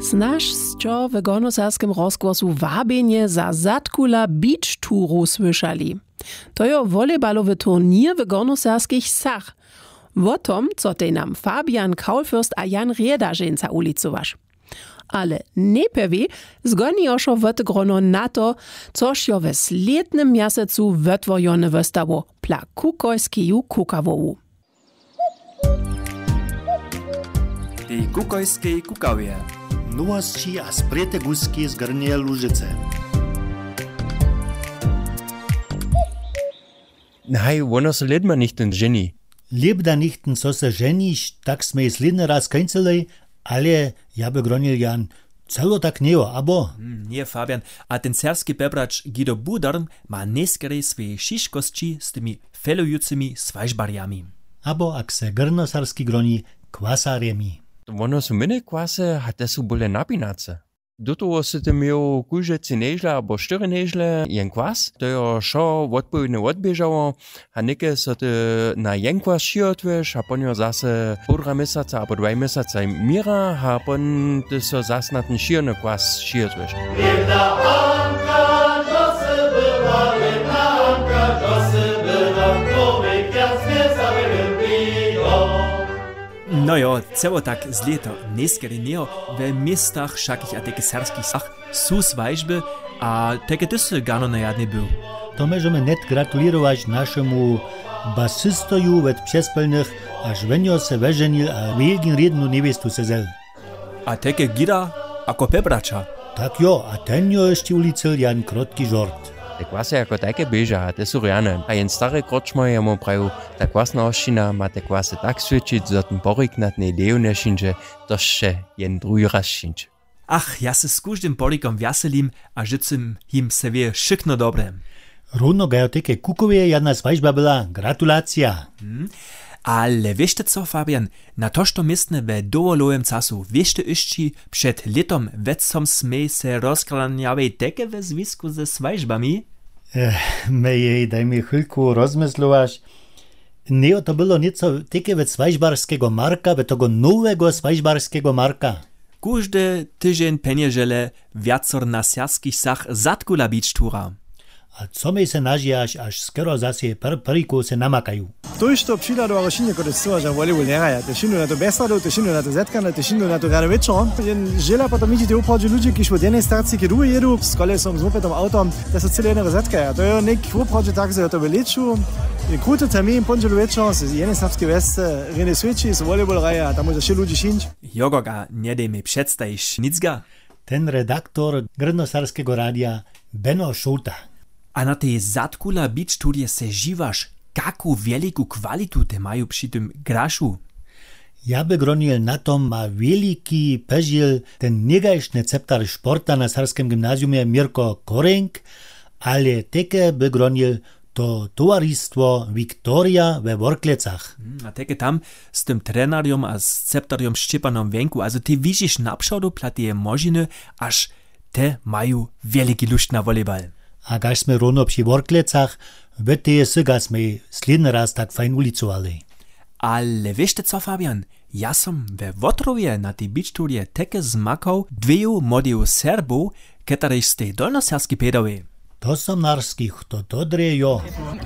Snažsćo w gornoserskim rozgłosu wabienie za Zatkula Beach Touru słyszali. To je volejbalowy turnier w gornoserskich Sach. O tom, co tej nam Fabian Kaulfürst a Jan Riedażeńca ulicowasz. Ale najpierw zgodnijoszo grono na to, coż jo we slednym miasecu wytwojone wystało pla kukojskiju kukawowu. Tej kukojskiej kukawie. Nowości a sprete guski z Gornej Lużyce. Nein, ono se ledma nicht ženi. Lebda nichten, so se ženiš, tak sme i sledny raz kończyli, ale ja by gronil Jan, celo tak neo, abo? Nie, Fabian, a ten serski pebracz Guido Budarn ma neskere swoje šiškosti z tymi felujucymi svajžbariami. Abo ak se gornosarski groni kwasaremi. Ono su mine kwase, a te su bole napinace. Do toho se te miał kužeci nežle abo štyri nežle jen kwas, to je šo odpowiednio odbiežało, a neke se te na jen kwas šijotveš, a ponio zase półtora mesaca abo 2 mesaca mira, a pon te se zase na ten šijony kwas šijotveš. No jo, celo tak zlieto neskere neo, w miestach všakich a teke serskich sach su svajžby, a teke tysy gano najadny był. To możemy net gratulirować naszemu basistoju wet przespelnych, aż wenio se weżenil a wielgin rednu niewestu se zel. A teke gira ako pebracza. Tak jo, a tenjo jeszcze ulicil Jan krotki żort. Te kwasy jako takie bieža, te su reane. A jen stare kročmo je mu pravu, ta kwasna oščina ma te kwasy tak svědčit, že ten porik nad neideu nešinče, to še jen drugi raz šinče. Ach, ja se s každým porikom vjaselim a žicim him se vie šikno dobre. Równo gajo teke kukowie jedna svajžba byla, gratulacja. Ale wieszte co, Fabian, na tożto miestne we dovolowym czasu wieszte išči przed letom wecom sme se rozklanjawej teke we zwisku ze svajžbami? Mejej, daj mi chwilku rozmyslować. Nie, to było nieco teke we svajžbarskiego marka, we tego nowego svajžbarskiego marka. Każdy tydzień peniażele wiacor na serskich sach Zatkula Beach Toura. A co my se nažijaš, až skoro zase periku se namakajú? To išto přijda do Arošinje, kod je sila, že volejbol neraja. Tešinu na to besradu, tešinu na to zetkane, tešinu na to rano večer. Jen žela potom vidíte opravdu ľudí, kiž od jednej starci, keď drugi jedu, s kolesom, s mopetom, autom, da sa celé jedného zetkaja. To je nek opravdu tak, že to veleču. Je kruto termin, ponžel večer, z jednej starske veste, rene sveči, s volejbol raja, tam môže še ľudí šinč. Jogoga, nedej mi předstajíš nicga. Ten redaktor Gornosarskiego radia Beno Šouta. A na tej Zatkula Beach Tourje se živaš, kakú veliku kvalitu te majú pri tym grašu? Ja by gronil na tom ma veliki pežil ten negajšne ceptar športa na Sarskem gymnáziume Mirko Korenk, ale teke by gronil to tovaristwo Viktoria we Worklecach. A teke tam z tym trenariom a z ceptariom Štěpanom Venku, also ty widzisz naprzód platie možiny, aż te majú veliki lušt na volejbal. A gaž sme rovno pri Worklecach, v teje syga sme sledny raz tak fajn ulicovali. Ale wieszte co, Fabian? Ja som we Wotrovie na tej beach tourje teke zmakał dveju młodych Serbów, których z tej dolnoserski pedowie. To som narskich, to dre jo.